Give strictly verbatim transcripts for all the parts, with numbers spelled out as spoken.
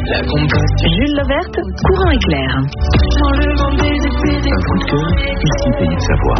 La compassion. Jules Leverte, courant éclair. Un coup de cœur, ici Pays de Savoie.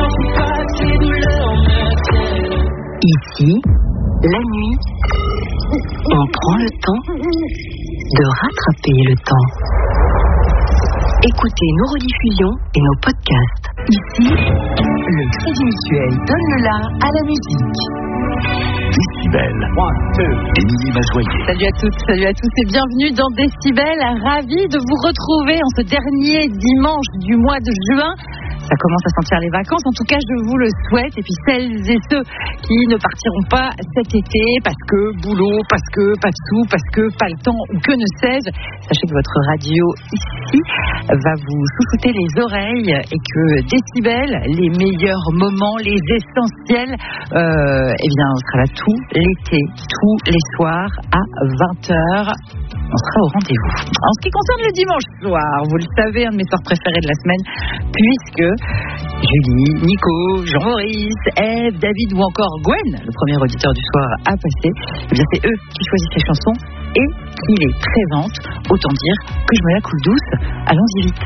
Ici, la nuit, on prend le temps de rattraper le temps. Écoutez nos rediffusions et nos podcasts. Ici, le Crédit Mutuel donne le la à la musique. Décibel. Émilie Mazoyer. Salut à toutes, salut à tous et bienvenue dans Décibel. Ravi de vous retrouver en ce dernier dimanche du mois de juin. Ça commence à sentir les vacances, en tout cas je vous le souhaite. Et puis celles et ceux qui ne partiront pas cet été parce que boulot, parce que pas de sous, parce que pas le temps ou que ne sais-je, sachez que votre radio ici va vous chouchouter les oreilles et que Décibel, les meilleurs moments, les essentiels, euh, eh bien on sera là tout l'été, tous les soirs à vingt heures. On sera au rendez-vous. En ce qui concerne le dimanche soir, vous le savez, un de mes soirs préférés de la semaine, puisque Julie, Nico, Jean-Maurice, Eve, David ou encore Gwen, le premier auditeur du soir à passer, eh bien c'est eux qui choisissent les chansons et qui les présentent. Autant dire que je me la coule douce. Allons-y vite.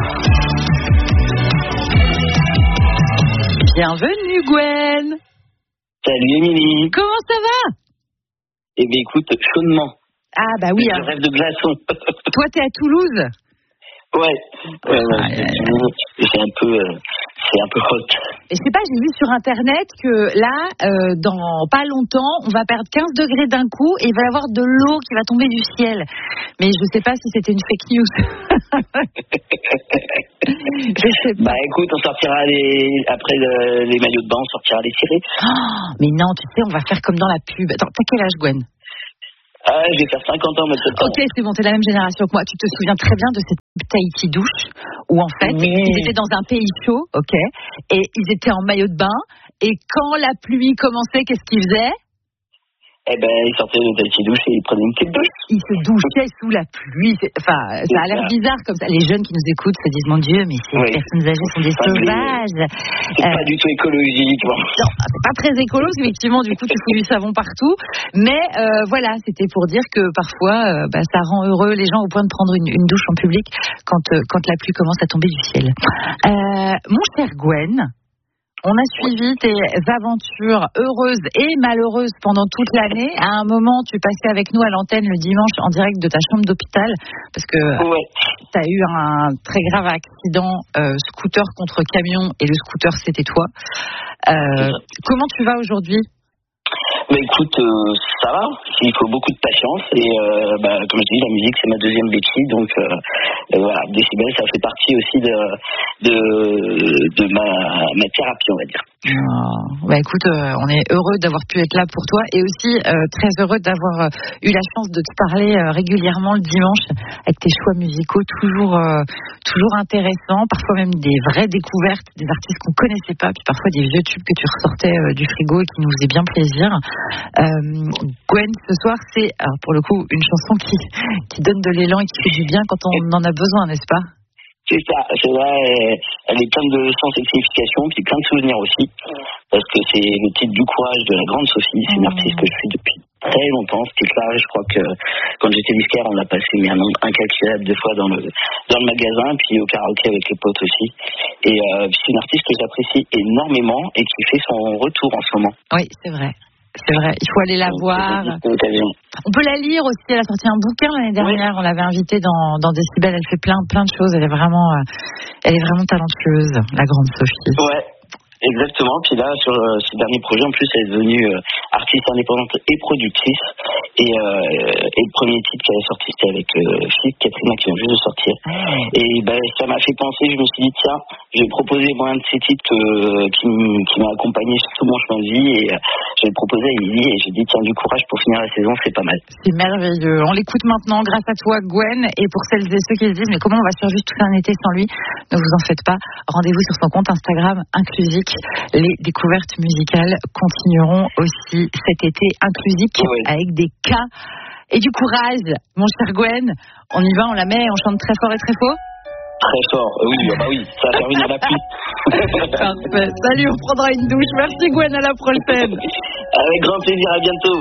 Bienvenue Gwen. Salut Émilie. Comment ça va? Eh bien écoute, chaudement. Ah bah oui. Je hein. rêve de glaçons. Toi t'es à Toulouse? Ouais. ouais, ouais ah, c'est, c'est un peu, euh, c'est un peu hot. Et je sais pas, j'ai vu sur internet que là, euh, dans pas longtemps, on va perdre quinze degrés d'un coup et il va y avoir de l'eau qui va tomber du ciel. Mais je sais pas si c'était une fake news. Je sais pas. Bah écoute, on sortira les après le, les maillots de bain, on sortira les cirés. Oh, mais non, tu sais, on va faire comme dans la pub. Attends, t'as quel âge, Gwen? Ah, je vais faire cinquante ans, mais septembre. Ok, c'est bon, t'es la même génération que moi. Tu te souviens très bien de cette Tahiti douche où en fait, oui. ils étaient dans un pays chaud, ok, et ils étaient en maillot de bain. Et quand la pluie commençait, qu'est-ce qu'ils faisaient? Eh ben, ils sortaient de Tahiti douche et ils prenaient une petite douche. Ils se douchaient sous la pluie. C'est, enfin, ça a l'air bizarre comme ça. Les jeunes qui nous écoutent se disent, mon Dieu, mais ces oui. personnes âgées sont des enfin, sauvages. C'est euh, pas du tout écologique. Bon. Non, c'est pas très écolo, effectivement, du coup, tu fous du savon partout. Mais euh, voilà, c'était pour dire que parfois, euh, bah, ça rend heureux les gens au point de prendre une, une douche en public quand, euh, quand la pluie commence à tomber du ciel. Euh, mon cher Gwen, on a suivi tes aventures heureuses et malheureuses pendant toute l'année. À un moment, tu passais avec nous à l'antenne le dimanche en direct de ta chambre d'hôpital parce que ouais. tu as eu un très grave accident euh, scooter contre camion et le scooter c'était toi. Euh, comment tu vas aujourd'hui ? Bah écoute, euh, ça va. Il faut beaucoup de patience et euh, bah, comme je dis, la musique c'est ma deuxième béquille, donc euh, et voilà, Décibel ça fait partie aussi de de, de ma, ma thérapie, on va dire. Oh, bah écoute, euh, on est heureux d'avoir pu être là pour toi et aussi euh, très heureux d'avoir euh, eu la chance de te parler euh, régulièrement le dimanche avec tes choix musicaux toujours euh, toujours intéressants, parfois même des vraies découvertes, des artistes qu'on connaissait pas, puis parfois des vieux tubes que tu ressortais euh, du frigo et qui nous faisaient bien plaisir. Euh, Gwen, ce soir, c'est alors pour le coup une chanson qui qui donne de l'élan et qui fait du bien quand on en a besoin, n'est-ce pas? C'est ça, c'est vrai, elle est pleine de sens et de signification, puis plein de souvenirs aussi, parce que c'est le titre du courage de la grande Sophie, c'est une artiste que je suis depuis très longtemps, ce titre-là, je crois que quand j'étais disquaire, on l'a passé mais un nombre incalculable de fois dans le, dans le magasin, puis au karaoké avec les potes aussi, et euh, c'est une artiste que j'apprécie énormément et qui fait son retour en ce moment. Oui, c'est vrai. C'est vrai, il faut aller la Donc, voir. On peut la lire aussi, elle a sorti un bouquin l'année dernière, oui. On l'avait invitée dans, dans Décibel, elle fait plein, plein de choses, elle est vraiment, euh, elle est vraiment talentueuse, la grande Sophie. Ouais, exactement, puis là, sur euh, ce dernier projet, en plus, elle est devenue euh, artiste indépendante et productrice, et, euh, et le premier titre qu'elle a sorti, c'était avec euh, Philippe Catherine, qui vient juste de sortir. Ah. Et ben, ça m'a fait penser, je me suis dit, tiens, je vais proposer moi un de ces titres que, qui, qui m'a accompagné sur tout mon chemin de vie, et euh, je l'ai proposé à Lily et j'ai dit tiens, du courage pour finir la saison, c'est pas mal. C'est merveilleux. On l'écoute maintenant grâce à toi, Gwen. Et pour celles et ceux qui se disent mais comment on va survivre tout un été sans lui, ne vous en faites pas. Rendez-vous sur son compte Instagram Inclusique. Les découvertes musicales continueront aussi cet été. Inclusique oui. Avec des cas et du courage. Mon cher Gwen, on y va, on la met, on chante très fort et très fort. Très fort, oui, bah oui, ça va faire venir la pluie. Parfait. Salut, on prendra une douche. Merci Gwen, à la prochaine. Avec grand plaisir, à bientôt.